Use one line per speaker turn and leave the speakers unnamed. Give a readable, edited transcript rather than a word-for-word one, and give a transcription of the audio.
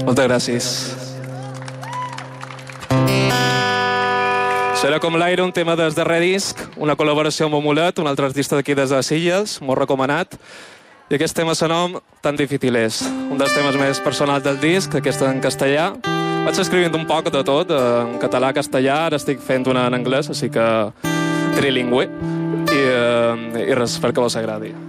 Moltes gràcies. Serà com l'aire, un tema des darrer disc, una col·laboració amb Omulet, un altre artista d'aquí des de Silles, molt recomanat. I aquest tema s'anom Tan difícil és, un dels temes més personals del disc, aquest en castellà. Vaig escrivint un poc de tot, en català, castellà, ara estic fent una en anglès, així que trilingüe. I res, espero que vos agradi.